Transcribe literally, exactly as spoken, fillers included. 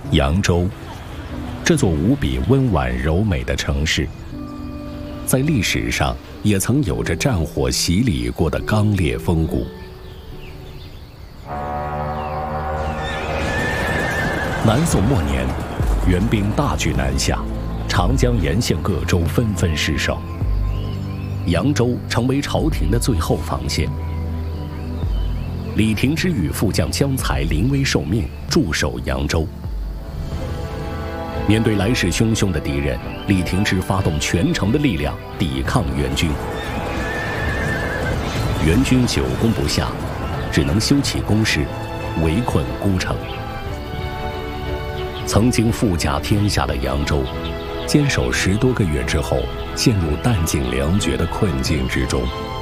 扬州，这座无比温婉柔美的城市，在历史上也曾有着战火洗礼过的刚烈风骨。南宋末年，元兵大举南下，长江沿线各州纷纷失守，扬州成为朝廷的最后防线。李廷芝与副将江才临危受命，驻守扬州。面对来势汹汹的敌人，李廷芝发动全城的力量抵抗元军。元军久攻不下，只能修起工事，围困孤城。曾经富甲天下的扬州，坚守十多个月之后，陷入弹尽粮绝的困境之中。